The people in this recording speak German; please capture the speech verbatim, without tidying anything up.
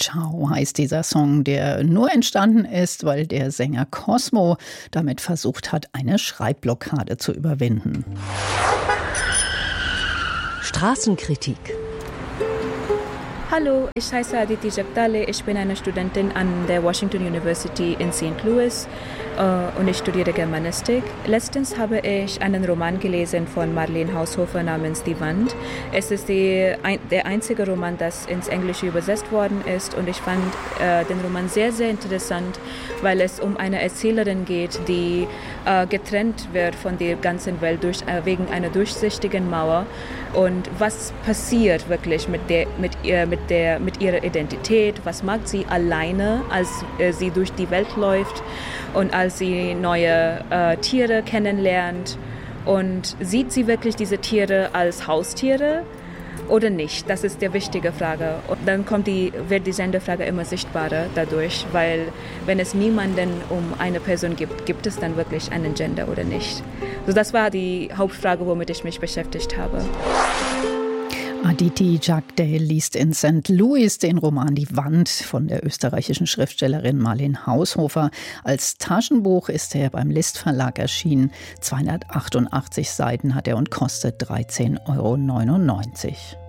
Ciao heißt dieser Song, der nur entstanden ist, weil der Sänger Cosmo damit versucht hat, eine Schreibblockade zu überwinden. Straßenkritik. Hallo, ich heiße Aditi Jagdale, ich bin eine Studentin an der Washington University in Saint Louis äh, und ich studiere Germanistik. Letztens habe ich einen Roman gelesen von Marlene Haushofer namens Die Wand. Es ist die, ein, der einzige Roman, das ins Englische übersetzt worden ist, und ich fand äh, den Roman sehr, sehr interessant, weil es um eine Erzählerin geht, die äh, getrennt wird von der ganzen Welt durch, äh, wegen einer durchsichtigen Mauer, und was passiert wirklich mit der, mit ihr, mit der, mit ihrer Identität, was macht sie alleine, als äh, sie durch die Welt läuft und als sie neue äh, Tiere kennenlernt, und sieht sie wirklich diese Tiere als Haustiere oder nicht? Das ist die wichtige Frage. Und dann kommt die, wird die Genderfrage immer sichtbarer dadurch, weil wenn es niemanden um eine Person gibt, gibt es dann wirklich einen Gender oder nicht? Also das war die Hauptfrage, womit ich mich beschäftigt habe. Aditi Jagdale liest in Sankt Louis den Roman Die Wand von der österreichischen Schriftstellerin Marlene Haushofer. Als Taschenbuch ist er beim List Verlag erschienen. zweihundertachtundachtzig Seiten hat er und kostet dreizehn Euro neunundneunzig.